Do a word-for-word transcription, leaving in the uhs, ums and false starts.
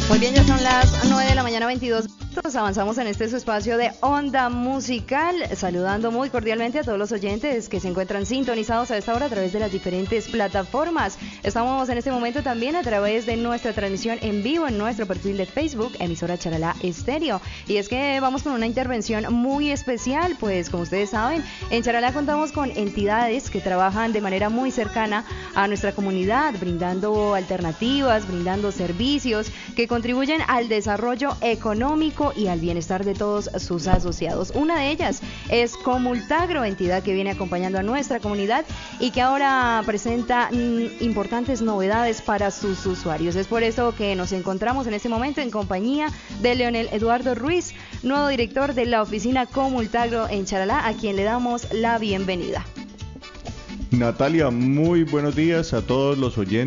Muy bien, ya son las nueve de la mañana, veintidós minutos. Avanzamos en este su espacio de Onda Musical, saludando muy cordialmente a todos los oyentes que se encuentran sintonizados a esta hora a través de las diferentes plataformas. Estamos en este momento también a través de nuestra transmisión en vivo en nuestro perfil de Facebook, emisora Charalá Estéreo. Y es que vamos con una intervención muy especial, pues como ustedes saben, en Charalá contamos con entidades que trabajan de manera muy cercana a nuestra comunidad, brindando alternativas, brindando servicios que contribuyen al desarrollo económico y al bienestar de todos sus asociados. Una de ellas es Comultagro, entidad que viene acompañando a nuestra comunidad y que ahora presenta mm, importantes novedades para sus usuarios. Es por eso que nos encontramos en este momento en compañía de Leonel Eduardo Ruiz, nuevo director de la oficina Comultagro en Charalá, a quien le damos la bienvenida. Natalia, muy buenos días a todos los oyentes.